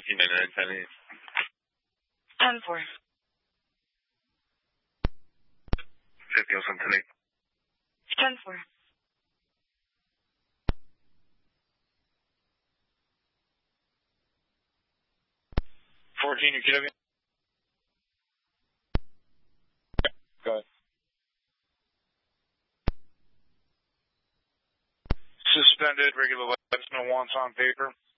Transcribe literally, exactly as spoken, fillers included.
Monkey ninety-nine ten eight. ten four. fifty oh seven ten eight. ten four. fourteen, your Q W. Go ahead. Suspended, regular lights, no wants on paper.